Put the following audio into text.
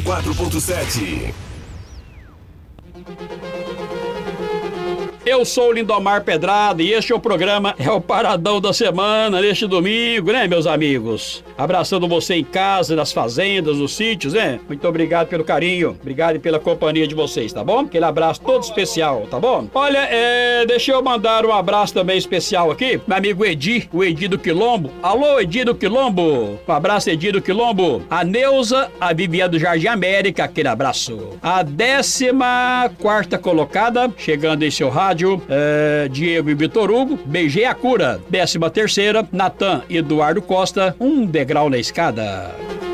94.7. Eu sou o Lindomar Pedrada e este é o programa, é o Paradão da Semana, neste domingo, né, meus amigos? Abraçando você em casa, nas fazendas, nos sítios, né? Muito obrigado pelo carinho, obrigado pela companhia de vocês, tá bom? Aquele abraço todo especial, tá bom? Olha, deixa eu mandar um abraço também especial aqui, meu amigo Edi, o Edi do Quilombo. Alô, Edi do Quilombo! Um abraço, Edi do Quilombo. A Neuza, a Viviane do Jardim América, aquele abraço. A 14ª colocada, chegando em seu rádio, Diego e Vitor Hugo, beijei a cura. 13ª, Natan e Eduardo Costa, um degrau na escada.